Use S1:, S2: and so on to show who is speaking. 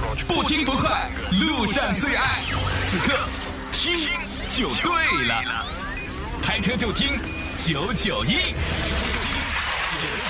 S1: 不听不快，路上最爱。此刻听就对了，开车就听991。